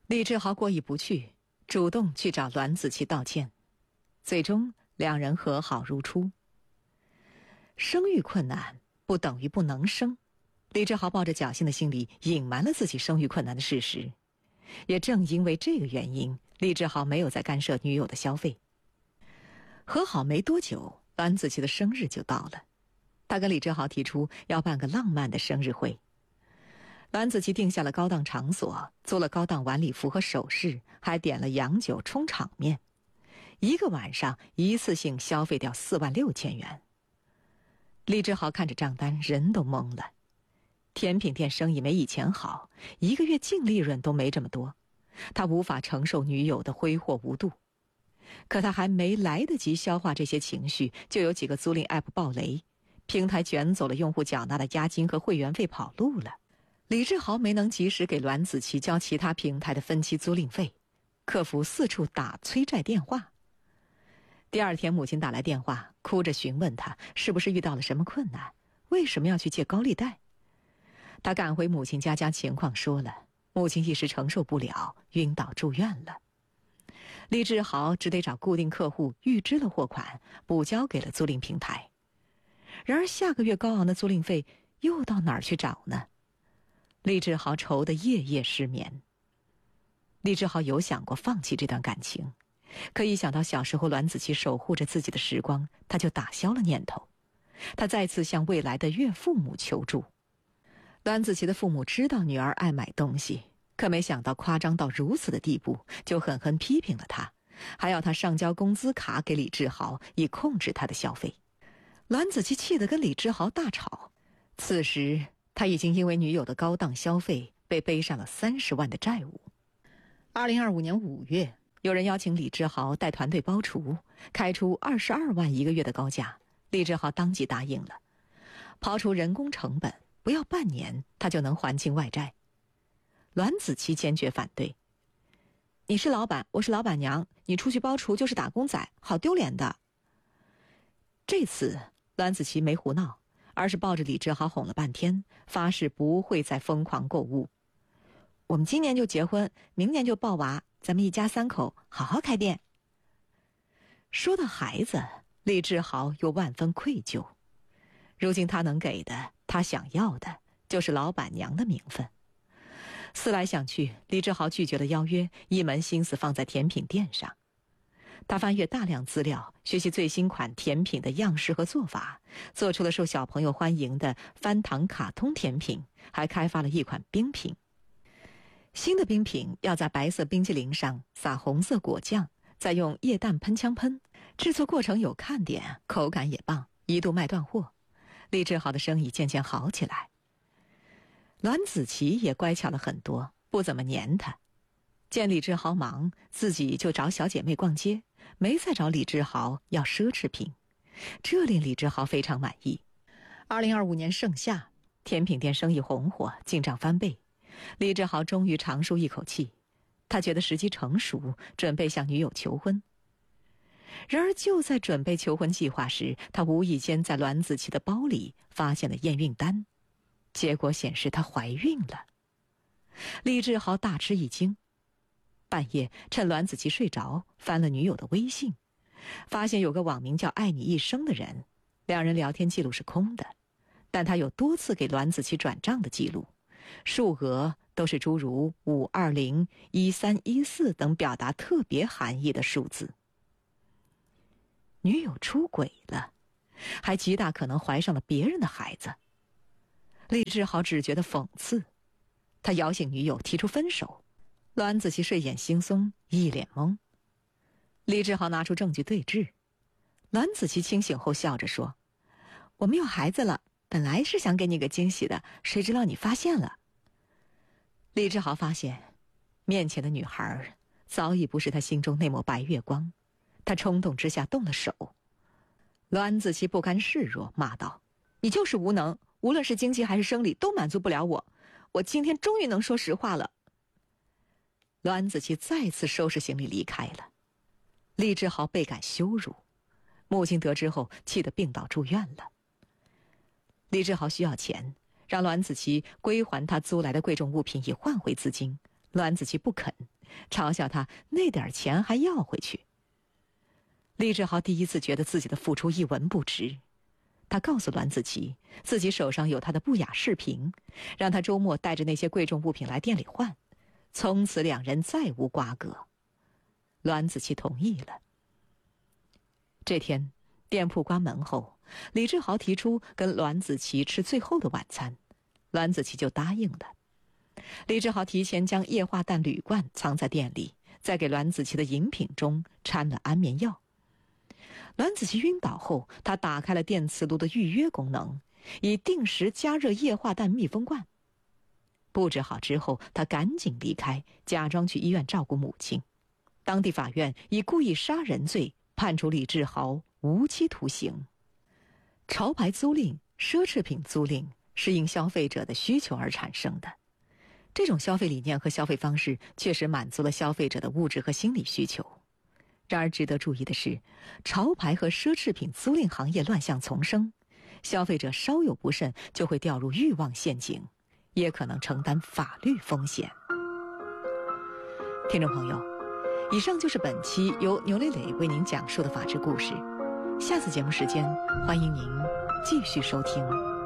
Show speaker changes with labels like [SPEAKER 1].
[SPEAKER 1] 李志豪过意不去，主动去找栾子琪道歉，最终两人和好如初。生育困难不等于不能生，李志豪抱着侥幸的心理隐瞒了自己生育困难的事实。也正因为这个原因，李志豪没有再干涉女友的消费。和好没多久，栾子琪的生日就到了，他跟李志豪提出要办个浪漫的生日会。栾子琪定下了高档场所，租了高档晚礼服和首饰，还点了洋酒充场面，一个晚上一次性消费掉46000元。李志豪看着账单，人都懵了。甜品店生意没以前好，一个月净利润都没这么多，他无法承受女友的挥霍无度。可他还没来得及消化这些情绪，就有几个租赁 app 爆雷，平台卷走了用户缴纳的押金和会员费跑路了。李志豪没能及时给栾子琪交其他平台的分期租赁费，客服四处打催债电话。第二天母亲打来电话，哭着询问他是不是遇到了什么困难，为什么要去借高利贷。他赶回母亲家将情况说了，母亲一时承受不了，晕倒住院了。李志豪只得找固定客户预支了货款，补交给了租赁平台。然而下个月高昂的租赁费又到哪儿去找呢？李志豪愁得夜夜失眠。李志豪有想过放弃这段感情，可一想到小时候栾子琪守护着自己的时光，他就打消了念头。他再次向未来的岳父母求助。栾子琪的父母知道女儿爱买东西，可没想到夸张到如此的地步，就狠狠批评了他，还要他上交工资卡给李志豪，以控制他的消费。栾子琪气得跟李志豪大吵。此时他已经因为女友的高档消费被背上了30万的债务。2025年5月，有人邀请李志豪带团队包厨，开出22万一个月的高价，李志豪当即答应了。刨除人工成本，不要半年他就能还清外债。栾子琪坚决反对。你是老板，我是老板娘，你出去包厨就是打工仔，好丢脸的。这次栾子琪没胡闹，而是抱着李志豪哄了半天，发誓不会再疯狂购物。我们今年就结婚，明年就抱娃，咱们一家3口好好开店。说到孩子，李志豪又万分愧疚。如今他能给的，他想要的，就是老板娘的名分。思来想去，李志豪拒绝了邀约，一门心思放在甜品店上。他翻阅大量资料，学习最新款甜品的样式和做法，做出了受小朋友欢迎的翻糖卡通甜品，还开发了一款冰品。新的冰品要在白色冰淇淋上撒红色果酱，再用液氮喷枪喷，制作过程有看点，口感也棒，一度卖断货。李志豪的生意渐渐好起来。栾子琪也乖巧了很多，不怎么黏他。见李志豪忙，自己就找小姐妹逛街，没再找李志豪要奢侈品，这令李志豪非常满意。2025年盛夏，甜品店生意红火，进账翻倍。李志豪终于长舒一口气，他觉得时机成熟，准备向女友求婚。然而就在准备求婚计划时，他无意间在栾子琪的包里发现了验孕单，结果显示她怀孕了。李志豪大吃一惊，半夜趁栾子琪睡着，翻了女友的微信，发现有个网名叫爱你一生的人，两人聊天记录是空的，但他有多次给栾子琪转账的记录，数额都是诸如520、1314等表达特别含义的数字。女友出轨了，还极大可能怀上了别人的孩子。李志豪只觉得讽刺，他摇醒女友提出分手。栾子琪睡眼惺忪，一脸懵。李志豪拿出证据对质。栾子琪清醒后笑着说：我们有孩子了，本来是想给你个惊喜的，谁知道你发现了。李志豪发现面前的女孩早已不是他心中那抹白月光，他冲动之下动了手。栾子琪不甘示弱，骂道：你就是无能，无论是经济还是生理都满足不了我，我今天终于能说实话了。栾子琪再次收拾行李离开了。李志豪倍感羞辱，母亲得知后气得病倒住院了。李志豪需要钱，让栾子琪归还他租来的贵重物品以换回资金，栾子琪不肯， 嘲笑他那点钱还要回去。李志豪第一次觉得自己的付出一文不值。他告诉栾子琪，自己手上有他的不雅视频，让他周末带着那些贵重物品来店里换，从此两人再无瓜葛。栾子琪同意了。这天，店铺关门后，李志豪提出跟栾子琪吃最后的晚餐，栾子琪就答应了。李志豪提前将液化氮铝罐藏在店里，再给栾子琪的饮品中掺了安眠药。栾子琪晕倒后，他打开了电磁炉的预约功能，以定时加热液化氮密封罐。布置好之后，他赶紧离开，假装去医院照顾母亲。当地法院以故意杀人罪判处李志豪无期徒刑。潮牌租赁、奢侈品租赁是因消费者的需求而产生的。这种消费理念和消费方式确实满足了消费者的物质和心理需求。然而值得注意的是，潮牌和奢侈品租赁行业乱象丛生，消费者稍有不慎就会掉入欲望陷阱，也可能承担法律风险。听众朋友，以上就是本期由牛磊磊为您讲述的法治故事。下次节目时间，欢迎您继续收听。